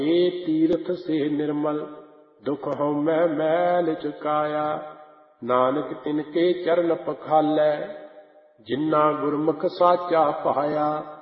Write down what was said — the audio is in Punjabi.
ਏ ਤੀਰਥ ਸੇ ਨਿਰਮਲ ਦੁਖ ਹਉਮੈ ਮੈਲ ਚੁਕਾਇਆ। ਨਾਨਕ ਤਿਨ ਕੇ ਚਰਨ ਪਖਾਲੈ ਜਿਨ੍ਹਾਂ ਗੁਰਮੁਖ ਸਾਚਾ ਪਾਇਆ।